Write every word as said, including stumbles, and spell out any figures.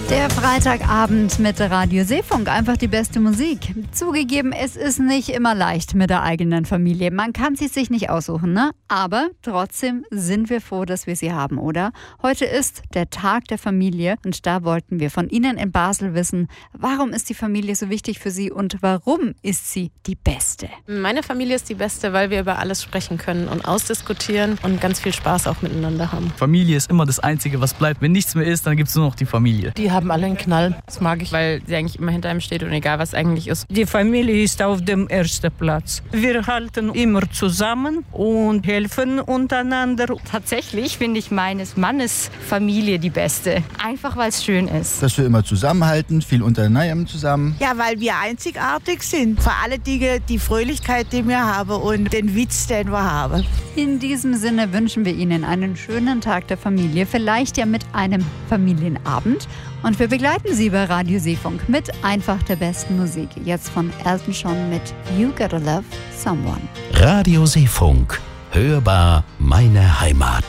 Der Freitagabend mit Radio Seefunk, einfach die beste Musik. Zugegeben, es ist nicht immer leicht mit der eigenen Familie. Man kann sie sich nicht aussuchen, ne? Aber trotzdem sind wir froh, dass wir sie haben, oder? Heute ist der Tag der Familie und da wollten wir von Ihnen in Basel wissen, warum ist die Familie so wichtig für Sie und warum ist sie die beste? Meine Familie ist die beste, weil wir über alles sprechen können und ausdiskutieren und ganz viel Spaß auch miteinander haben. Familie ist immer das Einzige, was bleibt. Wenn nichts mehr ist, dann gibt es nur noch die Familie. Die haben alle einen Knall. Das mag ich, weil sie eigentlich immer hinter einem steht und egal was eigentlich ist. Die Familie ist auf dem ersten Platz. Wir halten immer zusammen und helfen untereinander. Tatsächlich finde ich meines Mannes Familie die beste. Einfach weil es schön ist. Dass wir immer zusammenhalten, viel unternehmen zusammen. Ja, weil wir einzigartig sind. Vor allen Dingen die Fröhlichkeit, die wir haben und den Witz, den wir haben. In diesem Sinne wünschen wir Ihnen einen schönen Tag der Familie, vielleicht ja mit einem Familienabend. Und wir begleiten Sie bei Radio Seefunk mit einfach der besten Musik. Jetzt von Elton John mit You Gotta Love Someone. Radio Seefunk. Hörbar meine Heimat.